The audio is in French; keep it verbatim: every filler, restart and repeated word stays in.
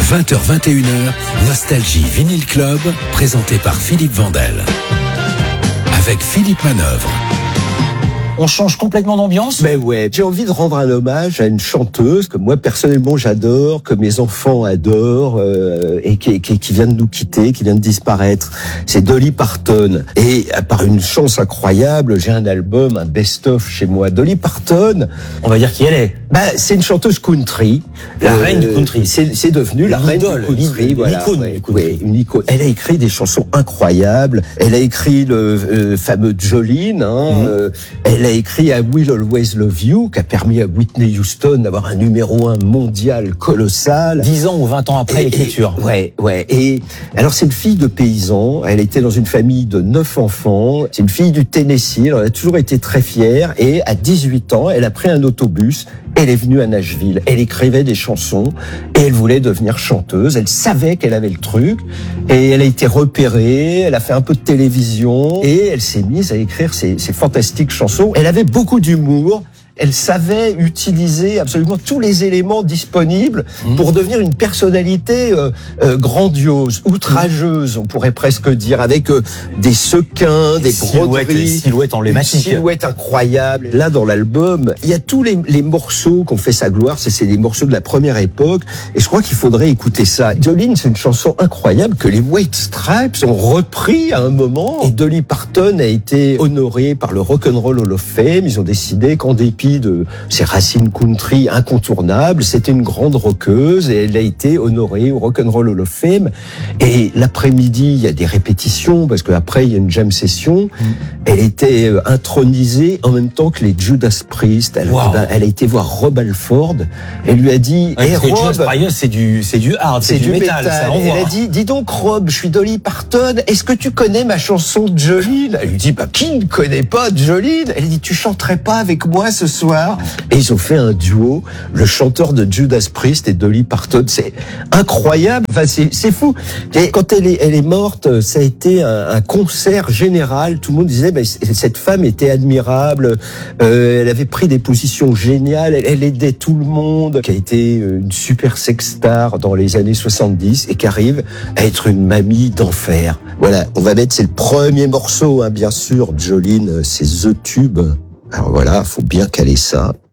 vingt heures vingt et une heures, Nostalgie Vinyl Club, présenté par Philippe Vandel. Avec Philippe Manœuvre. On change complètement d'ambiance. Mais ouais, j'ai envie de rendre un hommage à une chanteuse que moi personnellement j'adore, que mes enfants adorent, euh, et qui, qui, qui vient de nous quitter, qui vient de disparaître. C'est Dolly Parton. Et par une chance incroyable, j'ai un album, un best-of chez moi. Dolly Parton, on va dire qui elle est. Bah, c'est une chanteuse country. La euh, reine du country. C'est, c'est devenu une la reine idole, du country. Une Voilà, icône. Ouais, ouais, une icône. Elle a écrit des chansons incroyables. Elle a écrit le euh, fameux Jolene. Hein, mm-hmm. euh, elle a écrit I Will Always Love You, qui a permis à Whitney Houston d'avoir un numéro un mondial colossal. Dix ans ou vingt ans après et, l'écriture. Et, ouais, ouais. Et alors, c'est une fille de paysan. Elle était dans une famille de neuf enfants. C'est une fille du Tennessee. Elle a toujours été très fière. Et à dix-huit ans, elle a pris un autobus. Elle est venue à Nashville. Elle écrivait des chansons et elle voulait devenir chanteuse. Elle savait qu'elle avait le truc et elle a été repérée. Elle a fait un peu de télévision et elle s'est mise à écrire ces, ces fantastiques chansons. Elle avait beaucoup d'humour. Elle savait utiliser absolument tous les éléments disponibles mmh. pour devenir une personnalité euh, euh, grandiose, outrageuse, on pourrait presque dire, avec euh, des sequins, des broderies, des silhouettes emblématiques, des silhouettes incroyables. Là, dans l'album, il y a tous les, les morceaux qu'on fait sa gloire. C'est, c'est des morceaux de la première époque, et je crois qu'il faudrait écouter ça. Jolene, c'est une chanson incroyable que les White Stripes ont repris à un moment. Et Dolly Parton a été honorée par le Rock and Roll Hall of Fame. Ils ont décidé qu'en dépit de ses racines country incontournables, c'était une grande rockeuse et elle a été honorée au Rock and Roll Hall of Fame. Et l'après-midi, il y a des répétitions parce qu'après il y a une jam session. Mm. Elle était intronisée en même temps que les Judas Priest. Elle, wow. elle a été voir Rob Halford. Elle lui a dit, ouais, hey, Rob, Judas Priest, c'est du c'est du hard, c'est, c'est du, du métal. métal. Ça elle a dit, dis donc Rob, je suis Dolly Parton. Est-ce que tu connais ma chanson Jolene? Elle lui dit, bah qui ne connaît pas Jolene? Elle dit, tu chanterais pas avec moi ce soir? Et ils ont fait un duo, le chanteur de Judas Priest et Dolly Parton. C'est incroyable. Enfin, c'est, c'est fou. Et quand elle est, elle est morte, ça a été un, un concert général. Tout le monde disait, bah, cette femme était admirable. Euh, elle avait pris des positions géniales. Elle, elle aidait tout le monde. Qui a été une super sex star dans les années soixante-dix et qui arrive à être une mamie d'enfer. Voilà. On va mettre, c'est le premier morceau, hein, bien sûr. Jolene, c'est The Tube. Alors voilà, faut bien caler ça.